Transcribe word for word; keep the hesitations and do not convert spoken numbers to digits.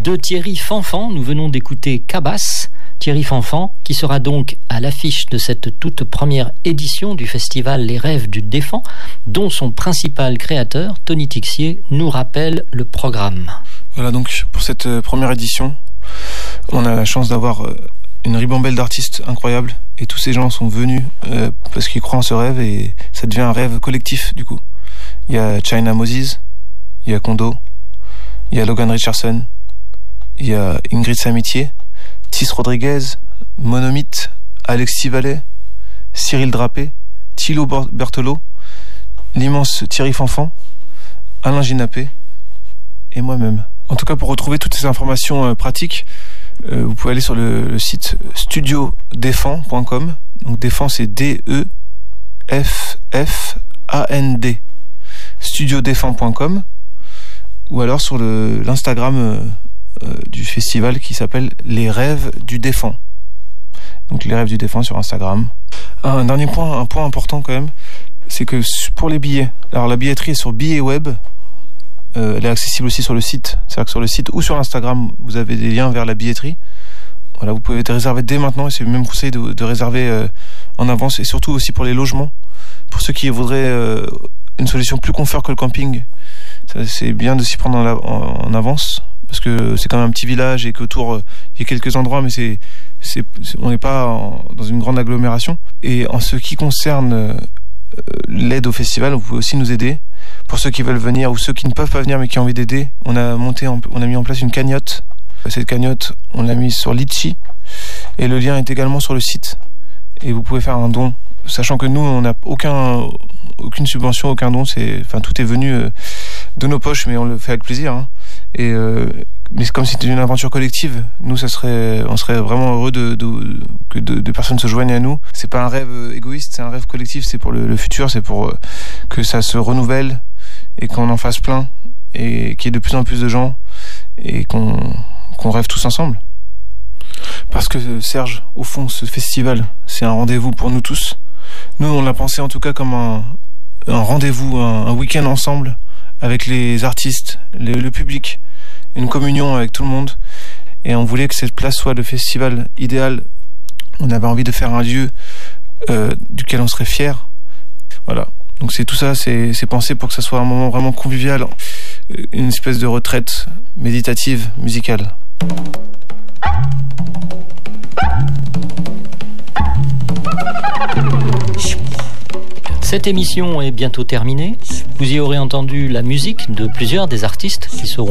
de Thierry Fanfan. Nous venons d'écouter Cabasse. Thierry Fanfan, qui sera donc à l'affiche de cette toute première édition du festival Les Rêves du Défend, dont son principal créateur, Tony Tixier, nous rappelle le programme. Voilà, donc pour cette première édition, on a la chance d'avoir une ribambelle d'artistes incroyables, et tous ces gens sont venus euh, parce qu'ils croient en ce rêve, et ça devient un rêve collectif du coup. Il y a China Moses, il y a Kondo, il y a Logan Richardson, il y a Ingrid Samitier, Tis Rodriguez, Monomythe, Alexis Vallet, Cyril Drapé, Thilo Berthelot, l'immense Thierry Fanfan, Alain Ginapé et moi-même. En tout cas, pour retrouver toutes ces informations euh, pratiques, euh, vous pouvez aller sur le, le site studio défend point com. Donc Défend, c'est D E F F A N D. studio défend point com, ou alors sur le, l'Instagram euh, euh, du festival qui s'appelle Les Rêves du Défend. Donc Les Rêves du Défend sur Instagram. Un dernier point, un point important quand même, c'est que pour les billets, alors la billetterie est sur Billets Web. Euh, elle est accessible aussi sur le site. C'est-à-dire que sur le site ou sur Instagram, vous avez des liens vers la billetterie. Voilà, vous pouvez réserver dès maintenant, et c'est même conseillé de, de réserver euh, en avance, et surtout aussi pour les logements. Pour ceux qui voudraient euh, une solution plus confort que le camping, ça, c'est bien de s'y prendre en, en, en avance, parce que c'est quand même un petit village et qu'autour euh, il y a quelques endroits, mais c'est, c'est, c'est on n'est pas en, dans une grande agglomération. Et en ce qui concerne euh, l'aide au festival, vous pouvez aussi nous aider. Pour ceux qui veulent venir ou ceux qui ne peuvent pas venir mais qui ont envie d'aider, on a monté, en, on a mis en place une cagnotte. Cette cagnotte, on l'a mise sur Litchi, et le lien est également sur le site. Et vous pouvez faire un don, sachant que nous, on n'a aucun, aucune subvention, aucun don. C'est, enfin, tout est venu euh, de nos poches, mais on le fait avec plaisir. Hein. Et euh, mais c'est comme si c'était une aventure collective. Nous, ça serait, on serait vraiment heureux de, de, que de, de personnes se joignent à nous. C'est pas un rêve égoïste, c'est un rêve collectif. C'est pour le, le futur, c'est pour euh, que ça se renouvelle et qu'on en fasse plein, et qu'il y ait de plus en plus de gens, et qu'on, qu'on rêve tous ensemble. Parce que Serge, au fond, ce festival, c'est un rendez-vous pour nous tous. Nous, on l'a pensé en tout cas comme un, un rendez-vous, un, un week-end ensemble, avec les artistes, le, le public, une communion avec tout le monde. Et on voulait que cette place soit le festival idéal. On avait envie de faire un lieu euh, duquel on serait fier. Voilà. Donc c'est tout ça, c'est, c'est pensé pour que ça soit un moment vraiment convivial, une espèce de retraite méditative, musicale. Cette émission est bientôt terminée. Vous y aurez entendu la musique de plusieurs des artistes qui seront